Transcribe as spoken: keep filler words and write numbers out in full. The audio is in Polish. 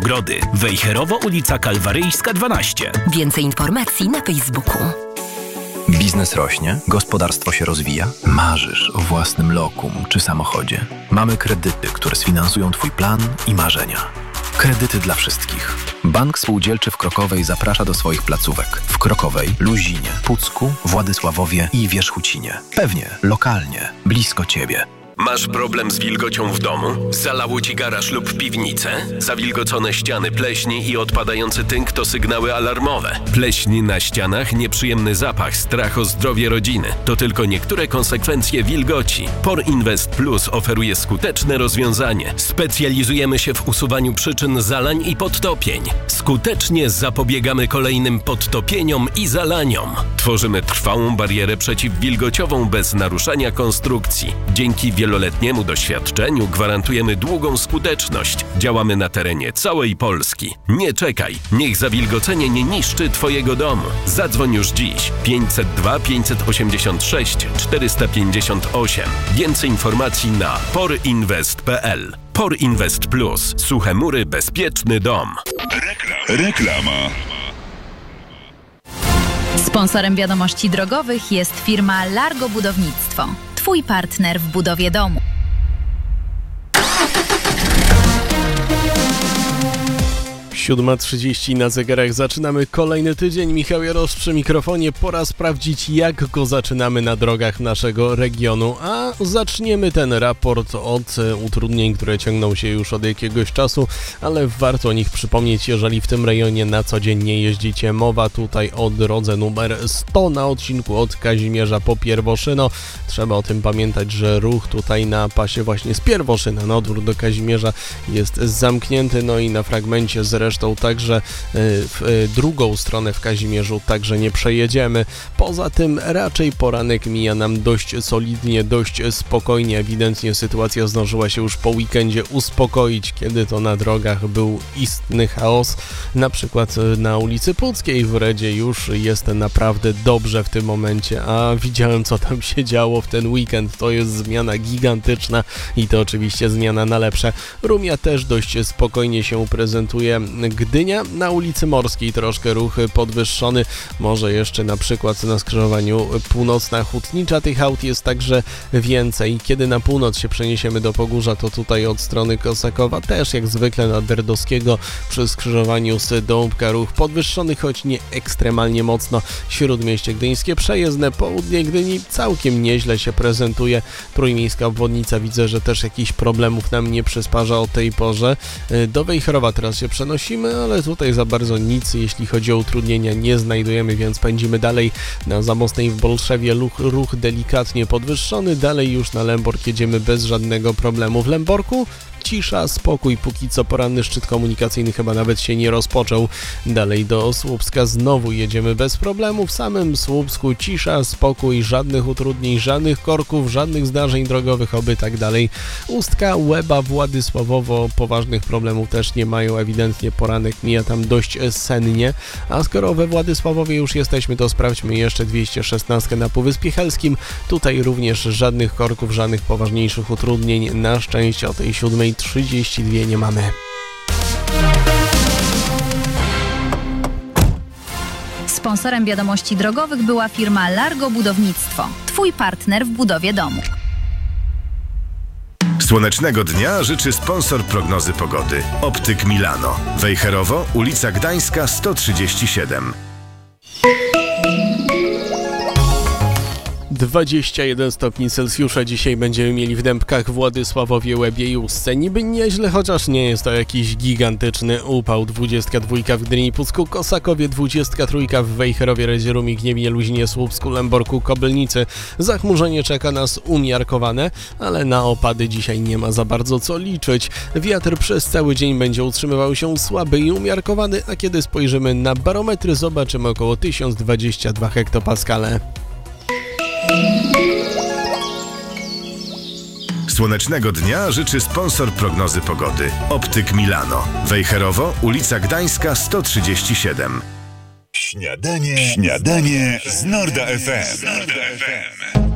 Ogrody. Wejherowo, ulica Kalwaryjska dwanaście. Więcej informacji na Facebooku. Biznes rośnie, gospodarstwo się rozwija. Marzysz o własnym lokum czy samochodzie. Mamy kredyty, które sfinansują Twój plan i marzenia. Kredyty dla wszystkich. Bank Spółdzielczy w Krokowej zaprasza do swoich placówek. W Krokowej, Luzinie, Pucku, Władysławowie i Wierzchucinie. Pewnie, lokalnie, blisko Ciebie. Masz problem z wilgocią w domu? Zalało Ci garaż lub piwnicę? Zawilgocone ściany, pleśni i odpadający tynk to sygnały alarmowe. Pleśń na ścianach, nieprzyjemny zapach, strach o zdrowie rodziny. To tylko niektóre konsekwencje wilgoci. Por Invest Plus oferuje skuteczne rozwiązanie. Specjalizujemy się w usuwaniu przyczyn zalań i podtopień. Skutecznie zapobiegamy kolejnym podtopieniom i zalaniom. Tworzymy trwałą barierę przeciwwilgociową bez naruszania konstrukcji. Dzięki wieloletniemu doświadczeniu gwarantujemy długą skuteczność. Działamy na terenie całej Polski. Nie czekaj, niech zawilgocenie nie niszczy Twojego domu. Zadzwoń już dziś pięćset dwa pięćset osiemdziesiąt sześć czterysta pięćdziesiąt osiem. Więcej informacji na porinvest kropka p l. Por Invest Plus. Suche mury, bezpieczny dom. Reklama. Sponsorem wiadomości drogowych jest firma Largo Budownictwo. Twój partner w budowie domu. siódma trzydzieści na zegarach. Zaczynamy kolejny tydzień. Michał Jarosz przy mikrofonie. Pora sprawdzić, jak go zaczynamy na drogach naszego regionu. A zaczniemy ten raport od utrudnień, które ciągną się już od jakiegoś czasu, ale warto o nich przypomnieć, jeżeli w tym rejonie na co dzień nie jeździcie. Mowa tutaj o drodze numer sto na odcinku od Kazimierza po Pierwoszyno. Trzeba o tym pamiętać, że ruch tutaj na pasie właśnie z Pierwoszyna na odwrót do Kazimierza jest zamknięty, no i na fragmencie zresztą także w drugą stronę w Kazimierzu także nie przejedziemy. Poza tym raczej poranek mija nam dość solidnie, dość spokojnie. Ewidentnie sytuacja zdążyła się już po weekendzie uspokoić, kiedy to na drogach był istny chaos. Na przykład na ulicy Puckiej w Redzie już jest naprawdę dobrze w tym momencie, a widziałem, co tam się działo w ten weekend. To jest zmiana gigantyczna i to oczywiście zmiana na lepsze. Rumia też dość spokojnie się prezentuje. Gdynia na ulicy Morskiej troszkę ruch podwyższony, może jeszcze na przykład na skrzyżowaniu Północna Hutnicza tych aut jest także więcej. Kiedy na północ się przeniesiemy do Pogórza, to tutaj od strony Kosakowa też jak zwykle na Derdowskiego przy skrzyżowaniu z Dąbka ruch podwyższony, choć nie ekstremalnie mocno. Śródmieście Gdyńskie przejezdne, południe Gdyni całkiem nieźle się prezentuje. Trójmiejska obwodnica, widzę, że też jakichś problemów nam nie przysparza o tej porze. Do Wejherowa teraz się przenosimy, ale tutaj za bardzo nic, jeśli chodzi o utrudnienia, nie znajdujemy, więc pędzimy dalej. Na Zamostnej w Bolszewie ruch, ruch delikatnie podwyższony, dalej już na Lębork jedziemy bez żadnego problemu. W Lęborku cisza, spokój, póki co poranny szczyt komunikacyjny chyba nawet się nie rozpoczął. Dalej do Słupska znowu jedziemy bez problemu. W samym Słupsku cisza, spokój, żadnych utrudnień, żadnych korków, żadnych zdarzeń drogowych, oby tak dalej. Ustka, Łeba, Władysławowo poważnych problemów też nie mają, ewidentnie poranek mija tam dość sennie. A skoro we Władysławowie już jesteśmy, to sprawdźmy jeszcze dwieście szesnaście na Półwyspie Helskim. Tutaj również żadnych korków, żadnych poważniejszych utrudnień. Na szczęście o tej siódmej trzydzieści dwa nie mamy. Sponsorem wiadomości drogowych była firma Largo Budownictwo. Twój partner w budowie domu. Słonecznego dnia życzy sponsor prognozy pogody. Optyk Milano. Wejherowo, ulica Gdańska sto trzydzieści siedem. dwadzieścia jeden stopni Celsjusza dzisiaj będziemy mieli w Dębkach, Władysławowie, Łebie i Ustce. Niby nieźle, chociaż nie jest to jakiś gigantyczny upał. dwadzieścia dwa w Gdyni, Pucku, Kosakowie, dwadzieścia trzy w Wejherowie, Redzie, Rumie, Gniewie, Luzinie, Słupsku, Lęborku, Kobylnicy. Zachmurzenie czeka nas umiarkowane, ale na opady dzisiaj nie ma za bardzo co liczyć. Wiatr przez cały dzień będzie utrzymywał się słaby i umiarkowany, a kiedy spojrzymy na barometry, zobaczymy około tysiąc dwadzieścia dwa hektopaskale. Słonecznego dnia życzy sponsor prognozy pogody. Optyk Milano. Wejherowo, ulica Gdańska sto trzydzieści siedem. Śniadanie, śniadanie z Norda F M.